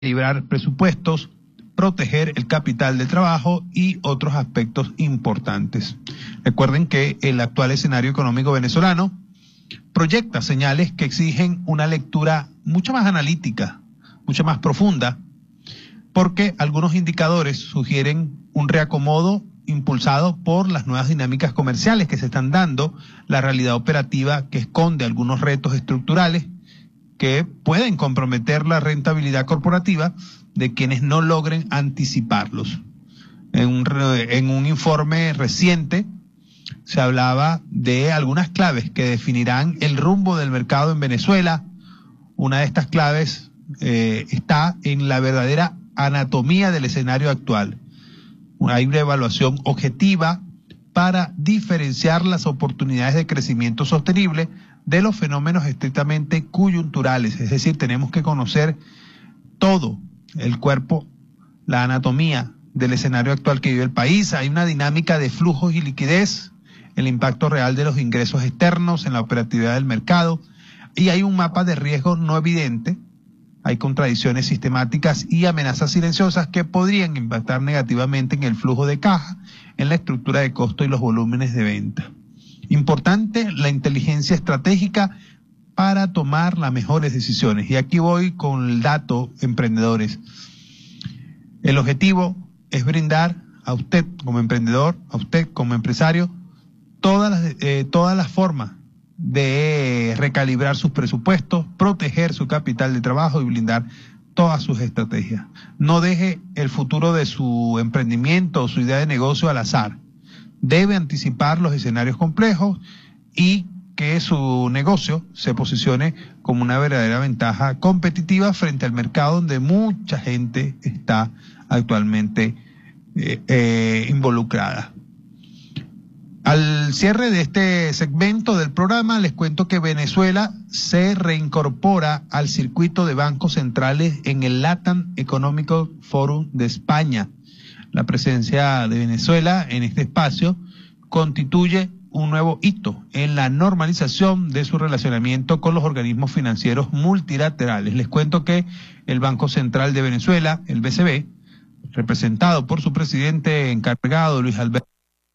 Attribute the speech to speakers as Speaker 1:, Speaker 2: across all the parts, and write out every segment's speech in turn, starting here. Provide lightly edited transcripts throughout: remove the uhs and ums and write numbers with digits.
Speaker 1: equilibrar presupuestos, proteger el capital de trabajo y otros aspectos importantes. Recuerden que el actual escenario económico venezolano proyecta señales que exigen una lectura mucho más analítica, mucho más profunda, porque algunos indicadores sugieren un reacomodo impulsado por las nuevas dinámicas comerciales que se están dando, la realidad operativa que esconde algunos retos estructurales que pueden comprometer la rentabilidad corporativa de quienes no logren anticiparlos. En un informe reciente se hablaba de algunas claves que definirán el rumbo del mercado en Venezuela. Una de estas claves está en la verdadera anatomía del escenario actual. Hay una evaluación objetiva para diferenciar las oportunidades de crecimiento sostenible de los fenómenos estrictamente coyunturales. Es decir, tenemos que conocer todo el cuerpo, la anatomía del escenario actual que vive el país. Hay una dinámica de flujos y liquidez, el impacto real de los ingresos externos en la operatividad del mercado, y hay un mapa de riesgo no evidente. Hay contradicciones sistemáticas y amenazas silenciosas que podrían impactar negativamente en el flujo de caja, en la estructura de costo y los volúmenes de venta. Importante la inteligencia estratégica para tomar las mejores decisiones. Y aquí voy con el dato, emprendedores. El objetivo es brindar a usted como emprendedor, a usted como empresario, todas las formas de recalibrar sus presupuestos, proteger su capital de trabajo y blindar todas sus estrategias. No deje el futuro de su emprendimiento o su idea de negocio al azar. Debe anticipar los escenarios complejos y que su negocio se posicione como una verdadera ventaja competitiva frente al mercado donde mucha gente está actualmente involucrada. Al cierre de este segmento del programa, les cuento que Venezuela se reincorpora al circuito de bancos centrales en el LATAM Economic Forum de España. La presencia de Venezuela en este espacio constituye un nuevo hito en la normalización de su relacionamiento con los organismos financieros multilaterales. Les cuento que el Banco Central de Venezuela, el BCV, representado por su presidente encargado, Luis Alberto,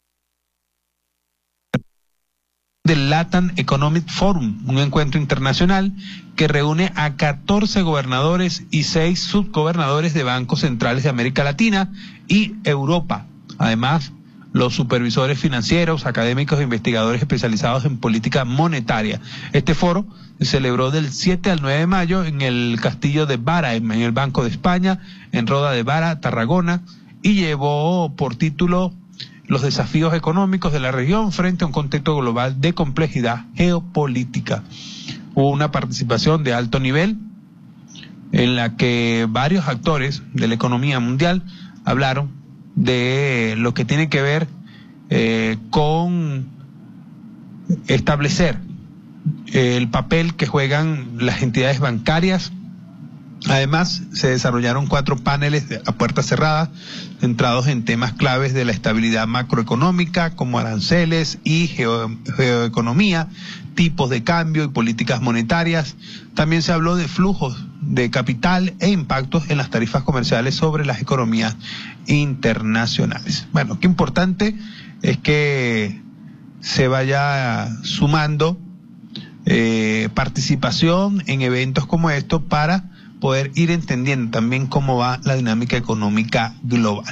Speaker 1: del LATAM Economic Forum, un encuentro internacional que reúne a 14 gobernadores y 6 subgobernadores de bancos centrales de América Latina y Europa. Además, los supervisores financieros, académicos e investigadores especializados en política monetaria. Este foro se celebró del 7 al 9 de mayo en el Castillo de Vara, en el Banco de España, en Roda de Vara, Tarragona, y llevó por título los desafíos económicos de la región frente a un contexto global de complejidad geopolítica. Hubo una participación de alto nivel en la que varios actores de la economía mundial hablaron de lo que tiene que ver con establecer el papel que juegan las entidades bancarias. Además, se desarrollaron 4 paneles a puertas cerradas, centrados en temas claves de la estabilidad macroeconómica, como aranceles y geoeconomía, tipos de cambio y políticas monetarias. También se habló de flujos de capital e impactos en las tarifas comerciales sobre las economías internacionales. Bueno, qué importante es que se vaya sumando participación en eventos como estos para poder ir entendiendo también cómo va la dinámica económica global.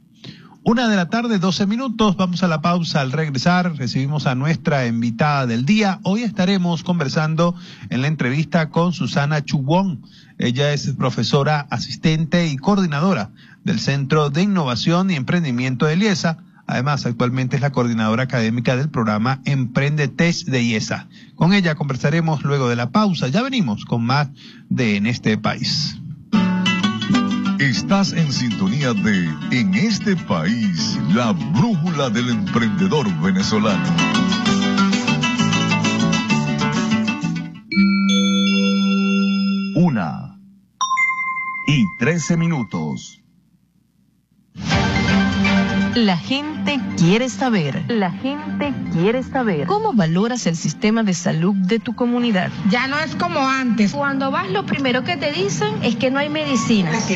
Speaker 1: 1:12 p.m, vamos a la pausa. Al regresar recibimos a nuestra invitada del día. Hoy estaremos conversando en la entrevista con Susana Chubón. Ella es profesora asistente y coordinadora del Centro de Innovación y Emprendimiento de IESA. Además, actualmente es la coordinadora académica del programa Emprendetech de IESA. Con ella conversaremos luego de la pausa. Ya venimos con más de En este País.
Speaker 2: Estás en sintonía de En este País, la brújula del emprendedor venezolano. 1:13 p.m.
Speaker 3: La gente quiere saber. La gente quiere saber. ¿Cómo valoras el sistema de salud de tu comunidad?
Speaker 4: Ya no es como antes. Cuando vas, lo primero que te dicen es que no hay medicinas.